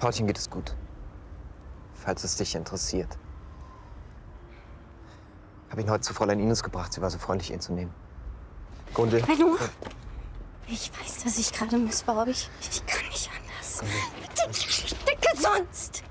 Paulchen geht es gut. Falls es dich interessiert. Habe ihn heute zu Fräulein Ines gebracht. Sie war so freundlich, ihn zu nehmen. Gundel. Hallo. Ich weiß, dass ich gerade missbaue, aber ich kann nicht anders. Bitte, ich stecke sonst.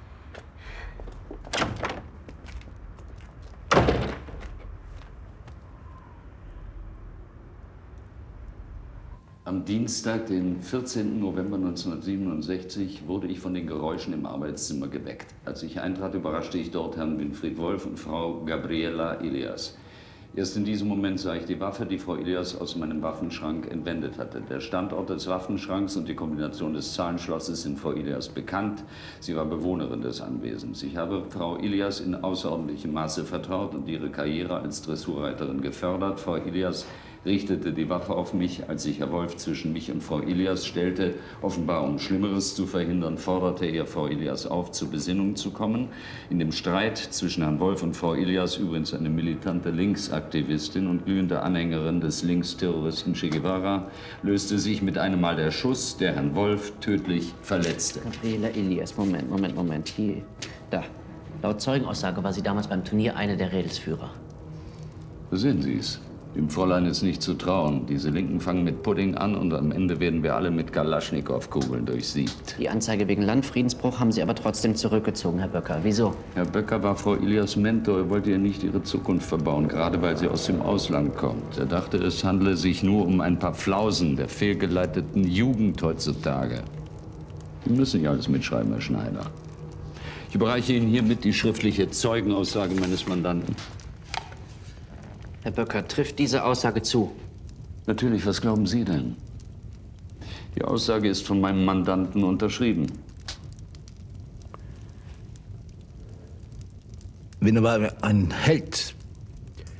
Am Dienstag, den 14. November 1967, wurde ich von den Geräuschen im Arbeitszimmer geweckt. Als ich eintrat, überraschte ich dort Herrn Winfried Wolf und Frau Gabriela Ilias. Erst in diesem Moment sah ich die Waffe, die Frau Ilias aus meinem Waffenschrank entwendet hatte. Der Standort des Waffenschranks und die Kombination des Zahlenschlosses sind Frau Ilias bekannt. Sie war Bewohnerin des Anwesens. Ich habe Frau Ilias in außerordentlichem Maße vertraut und ihre Karriere als Dressurreiterin gefördert. Frau Ilias richtete die Waffe auf mich, als sich Herr Wolf zwischen mich und Frau Ilias stellte. Offenbar, um Schlimmeres zu verhindern, forderte er Frau Ilias auf, zur Besinnung zu kommen. In dem Streit zwischen Herrn Wolf und Frau Ilias, übrigens eine militante Linksaktivistin und glühende Anhängerin des Linksterroristen Che Guevara, löste sich mit einem Mal der Schuss, der Herrn Wolf tödlich verletzte. Gabriela Ilias, Moment. Hier, da. Laut Zeugenaussage war sie damals beim Turnier eine der Rädelsführer. Sehen Sie es. Dem Fräulein ist nicht zu trauen. Diese Linken fangen mit Pudding an und am Ende werden wir alle mit Kalaschnikow-Kugeln durchsiebt. Die Anzeige wegen Landfriedensbruch haben Sie aber trotzdem zurückgezogen, Herr Böcker. Wieso? Herr Böcker war Frau Ilias Mentor. Er wollte ihr nicht ihre Zukunft verbauen, gerade weil sie aus dem Ausland kommt. Er dachte, es handle sich nur um ein paar Flausen der fehlgeleiteten Jugend heutzutage. Sie müssen nicht alles mitschreiben, Herr Schneider. Ich überreiche Ihnen hiermit die schriftliche Zeugenaussage meines Mandanten. Herr Böcker, trifft diese Aussage zu? Natürlich, was glauben Sie denn? Die Aussage ist von meinem Mandanten unterschrieben. Wenn aber ein Held